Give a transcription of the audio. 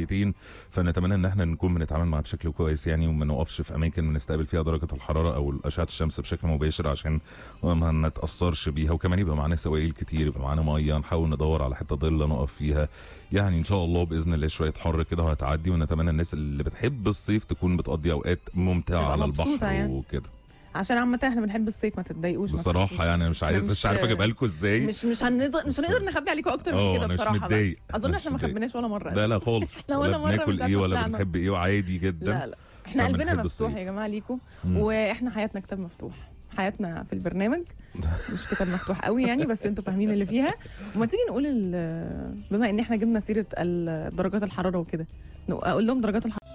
شويتين، فنتمنى ان احنا نكون بنتعامل معاها بشكل كويس يعني، وما نقفش في اماكن بنستقبل فيها درجه الحراره او اشعه الشمس بشكل مباشر عشان ما نتاثرش بيها. وكمان يبقى معانا سوائل كتير، يبقى معانا ميه، نحاول ندور على حته ظل نقف فيها يعني. ان شاء الله باذن الله شويه حر كده وهتعدي، ونتمنى الناس اللي بتحب الصيف تكون بتقضي اوقات ممتعه على البحر يعني. وكده. عشان عامة احنا بنحب الصيف، ما تتضايقوش بصراحة يعني مش عارف اجيبها لكم ازاي. مش هنقدر نخبي عليكم اكتر من كده بصراحة. مش متضايق، اظن احنا ما خبيناش ولا مرة. لا خالص. ولا بناكل ايه ولا بنحب ايه، وعادي جدا. لا احنا قلبنا مفتوح يا جماعة ليكم، واحنا حياتنا كتاب مفتوح. حياتنا في البرنامج مش كتاب مفتوح قوي يعني، بس انتوا فاهمين اللي فيها. وما تيجي نقول بما ان احنا جبنا سيرة درجات الحرارة وكده، اقول لهم درجات الحرارة